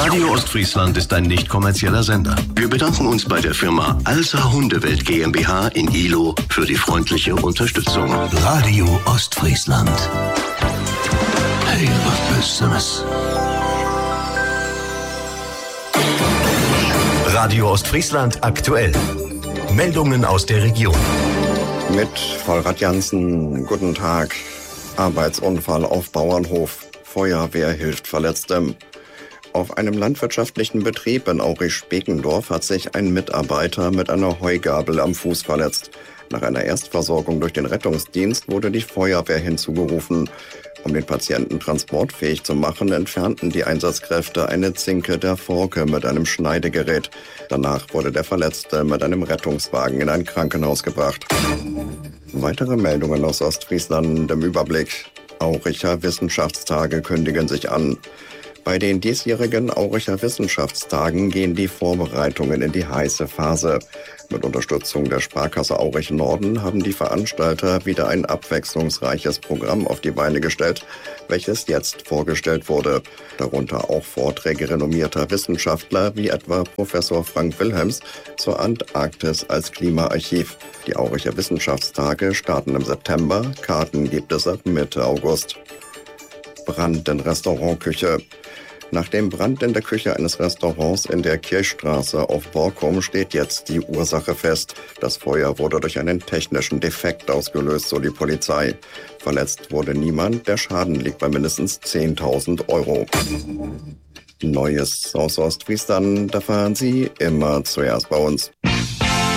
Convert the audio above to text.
Radio Ostfriesland ist ein nicht kommerzieller Sender. Wir bedanken uns bei der Firma Alsa Hundewelt GmbH in Ihlow für die freundliche Unterstützung. Radio Ostfriesland. Hey, was Besseres. Radio Ostfriesland aktuell. Meldungen aus der Region. Mit Vollrad Jansen, guten Tag. Arbeitsunfall auf Bauernhof. Feuerwehr hilft Verletztem. Auf einem landwirtschaftlichen Betrieb in Aurich-Spekendorf hat sich ein Mitarbeiter mit einer Heugabel am Fuß verletzt. Nach einer Erstversorgung durch den Rettungsdienst wurde die Feuerwehr hinzugerufen. Um den Patienten transportfähig zu machen, entfernten die Einsatzkräfte eine Zinke der Forke mit einem Schneidegerät. Danach wurde der Verletzte mit einem Rettungswagen in ein Krankenhaus gebracht. Weitere Meldungen aus Ostfriesland im Überblick. Auricher Wissenschaftstage kündigen sich an. Bei den diesjährigen Auricher Wissenschaftstagen gehen die Vorbereitungen in die heiße Phase. Mit Unterstützung der Sparkasse Aurich Norden haben die Veranstalter wieder ein abwechslungsreiches Programm auf die Beine gestellt, welches jetzt vorgestellt wurde. Darunter auch Vorträge renommierter Wissenschaftler wie etwa Professor Frank Wilhelms zur Antarktis als Klimaarchiv. Die Auricher Wissenschaftstage starten im September, Karten gibt es ab Mitte August. Brand in Restaurantküche. Nach dem Brand in der Küche eines Restaurants in der Kirchstraße auf Borkum steht jetzt die Ursache fest. Das Feuer wurde durch einen technischen Defekt ausgelöst, so die Polizei. Verletzt wurde niemand, der Schaden liegt bei mindestens 10.000 Euro. Neues aus Ostfriesland, da fahren Sie immer zuerst bei uns.